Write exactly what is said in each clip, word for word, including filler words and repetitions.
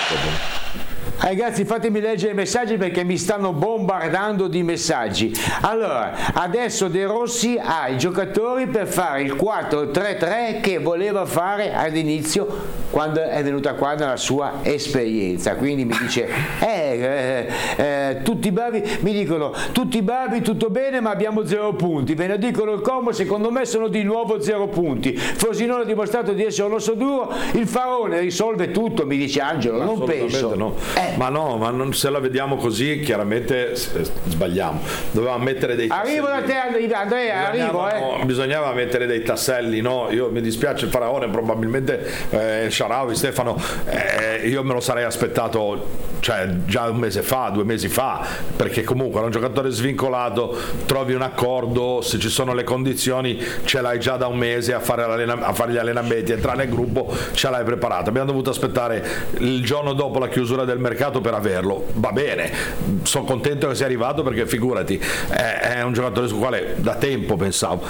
Ragazzi, fatemi leggere i messaggi perché mi stanno bombardando di messaggi. Allora, adesso De Rossi ha i giocatori per fare il quattro tre tre che voleva fare all'inizio quando è venuta qua nella sua esperienza. Quindi mi dice, eh, eh, eh, tutti bravi, mi dicono, tutti bravi, tutto bene, ma abbiamo zero punti. Ve ne dicono il Como, secondo me sono di nuovo zero punti. Frosinone ha dimostrato di essere un osso duro, il Faraone risolve tutto, mi dice Angelo, non penso. No. Eh, Ma no, ma non, se la vediamo così chiaramente sbagliamo. Dovevamo mettere dei tasselli. Arrivo da te Andrea, arrivo eh. No, bisognava mettere dei tasselli, no? Io mi dispiace il Faraone, probabilmente eh, Shaarawy, Stefano, eh, io me lo sarei aspettato, cioè già un mese fa, due mesi fa, perché comunque era un giocatore svincolato, trovi un accordo, se ci sono le condizioni ce l'hai già da un mese a fare, a fare gli allenamenti, entrare nel gruppo, ce l'hai preparato. Abbiamo dovuto aspettare il giorno dopo la chiusura del mercato per averlo, va bene, sono contento che sia arrivato perché figurati, è, è un giocatore sul quale da tempo pensavo.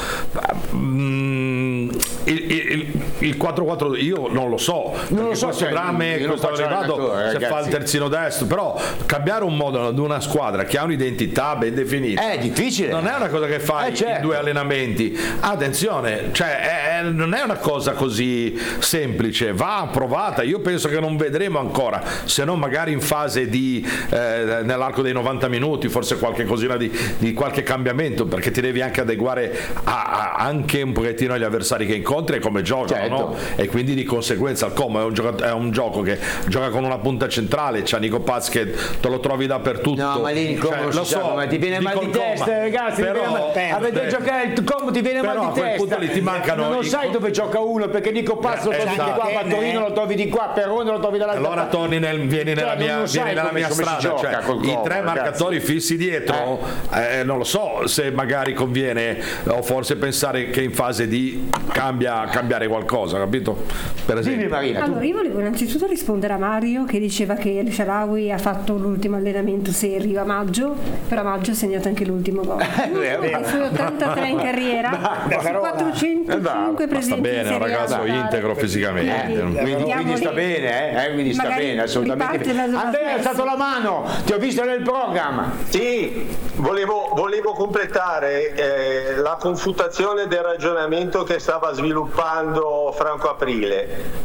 Mm, il, il, il quattro quattro io non lo so, non lo so, questo cioè, dramma questo è arrivato se ragazzi. fa il terzino destro, però cambiare un modo ad una squadra che ha un'identità ben definita è difficile, non è una cosa che fai eh, certo. in due allenamenti, attenzione, cioè è, non è una cosa così semplice, va provata. Io penso che non vedremo ancora, se non magari in fase di eh, nell'arco dei novanta minuti, forse qualche cosina di, di qualche cambiamento, perché ti devi anche adeguare a, a, anche un pochettino agli avversari che incontri e come giocano, certo. no? E quindi di conseguenza il Como è un, gioco, è un gioco che gioca con una punta centrale, c'ha Nico Paz che te lo trovi dappertutto. No, ma lì il Como cioè, lo so, sa, ma ti viene mal di testa, Coma, ragazzi, però, viene mal, avete giocato il Como, ti viene però mal di a quel testa. punto lì ti mancano non i... sai dove gioca uno, perché Nico Paz lo Eh, trovi esatto. di qua, ma Torino lo trovi di qua, Perrone lo trovi dall'altra allora parte. torni nel, vieni nella Cioè, mia, non vieni nella come- mia come si strada, gioca cioè, col i Como, tre ragazzi. marcatori fissi dietro, eh, non lo so se magari conviene o forse pensare che in fase di cambia, cambiare qualcosa, capito? Per esempio. Dimmi Marina, tu. Allora, io volevo innanzitutto rispondere a Mario che diceva che il Shaarawy ha fatto l'ultimo allenamento serio a maggio, però a maggio ha segnato anche l'ultimo gol. I suoi ottantatré in carriera, quattrocentocinque Ma sta presenti in bene, è un Serie A ragazzo da fare. integro fisicamente. Eh, quindi, Vediamo quindi sta lì. bene, eh? quindi sta Magari bene, assolutamente. riparte da dove ha Andrea ha smesso. alzato la mano, ti ho visto nel programma. Sì, volevo, volevo completare eh, la confutazione del ragionamento che stava sviluppando Franco Aprile,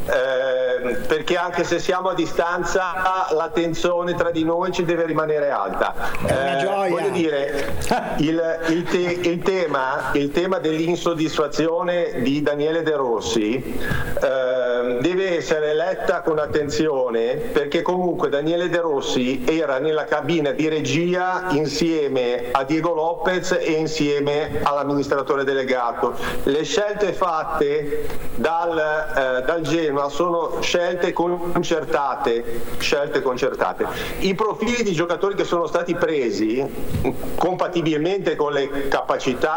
eh, perché anche se siamo a distanza la tensione tra di noi ci deve rimanere alta. una gioia. Voglio dire, il, il, te, il, tema, il tema dell'insoddisfazione di Daniele De Rossi eh, deve essere letta con attenzione, perché comunque Daniele De Rossi era nella cabina di regia insieme a Diego Lopez e insieme all'amministratore delegato. Le scelte fatte dal, eh, dal Genoa sono scelte concertate, scelte concertate. I profili di giocatori che sono stati presi compatibilmente con le capacità